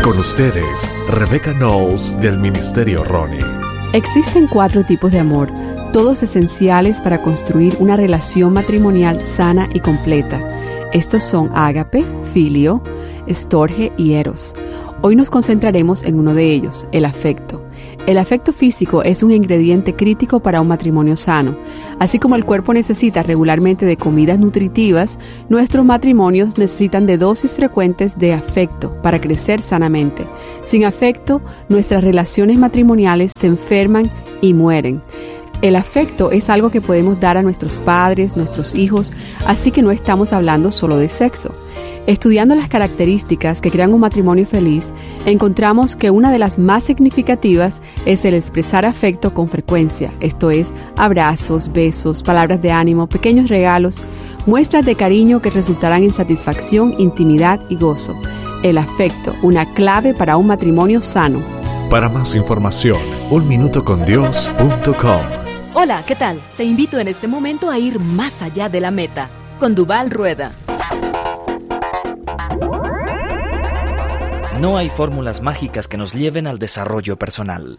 Con ustedes, Rebecca Knowles del Ministerio Ronnie. Existen 4 tipos de amor, todos esenciales para construir una relación matrimonial sana y completa. Estos son ágape, filio, storge y eros. Hoy nos concentraremos en uno de ellos, el afecto. El afecto físico es un ingrediente crítico para un matrimonio sano. Así como el cuerpo necesita regularmente de comidas nutritivas, nuestros matrimonios necesitan de dosis frecuentes de afecto para crecer sanamente. Sin afecto, nuestras relaciones matrimoniales se enferman y mueren. El afecto es algo que podemos dar a nuestros padres, nuestros hijos, así que no estamos hablando solo de sexo. Estudiando las características que crean un matrimonio feliz, encontramos que una de las más significativas es el expresar afecto con frecuencia, esto es, abrazos, besos, palabras de ánimo, pequeños regalos, muestras de cariño que resultarán en satisfacción, intimidad y gozo. El afecto, una clave para un matrimonio sano. Para más información, unminutocondios.com. Hola, ¿qué tal? Te invito en este momento a ir más allá de la meta, con Duval Rueda. No hay fórmulas mágicas que nos lleven al desarrollo personal.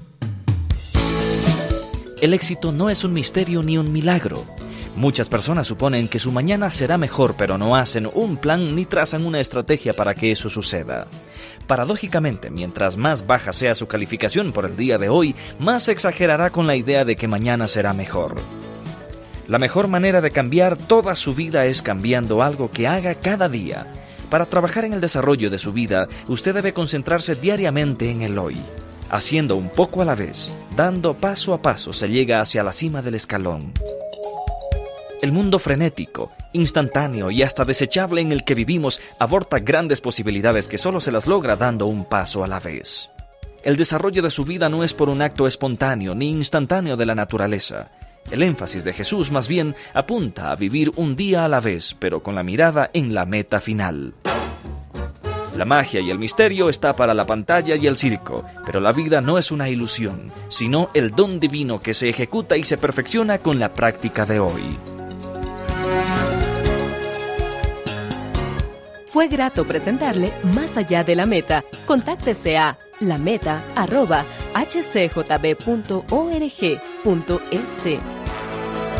El éxito no es un misterio ni un milagro. Muchas personas suponen que su mañana será mejor, pero no hacen un plan ni trazan una estrategia para que eso suceda. Paradójicamente, mientras más baja sea su calificación por el día de hoy, más se exagerará con la idea de que mañana será mejor. La mejor manera de cambiar toda su vida es cambiando algo que haga cada día. Para trabajar en el desarrollo de su vida, usted debe concentrarse diariamente en el hoy. Haciendo un poco a la vez, dando paso a paso, se llega hacia la cima del escalón. El mundo frenético, instantáneo y hasta desechable en el que vivimos aborta grandes posibilidades que solo se las logra dando un paso a la vez. El desarrollo de su vida no es por un acto espontáneo ni instantáneo de la naturaleza. El énfasis de Jesús más bien apunta a vivir un día a la vez, pero con la mirada en la meta final. La magia y el misterio está para la pantalla y el circo, pero la vida no es una ilusión, sino el don divino que se ejecuta y se perfecciona con la práctica de hoy. Fue grato presentarle Más allá de la meta. Contáctese a lameta@hcjb.org.es.